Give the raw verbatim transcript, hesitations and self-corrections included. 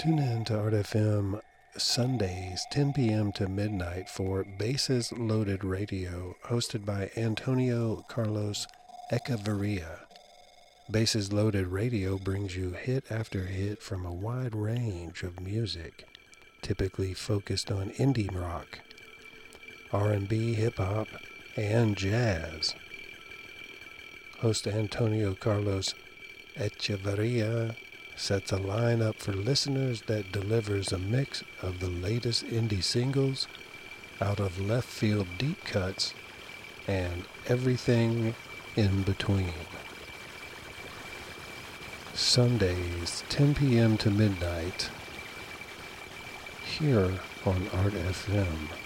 Tune in to Art F M Sundays, ten p.m. to midnight for Bases Loaded Radio, hosted by Antonio Carlos Echevarria. Bases Loaded Radio brings you hit after hit from a wide range of music, typically focused on indie rock, R and B, hip-hop, and jazz. Host Antonio Carlos Echevarria sets a lineup for listeners that delivers a mix of the latest indie singles, out of left field deep cuts, and everything in between. Sundays, ten p.m. to midnight, here on Art F M.